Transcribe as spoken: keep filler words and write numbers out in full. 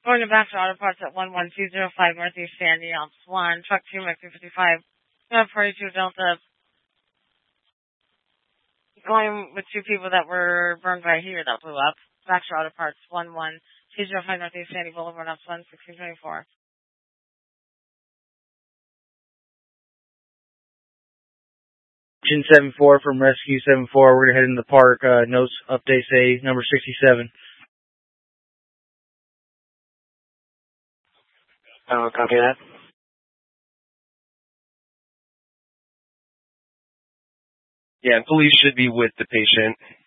Going to back to auto parts at one one two zero five Northeast Sandy, Alps one, truck two, Mike two fifty-five, forty-two Delta. Going with two people that were burned by a heater that blew up. Back to auto parts one one two zero five Northeast Sandy Boulevard, Alps one, sixteen twenty-four. Engine seven four from Rescue seven four. We're going to head into the park. Uh, notes update say number sixty-seven. Oh, copy that. Yeah, police should be with the patient.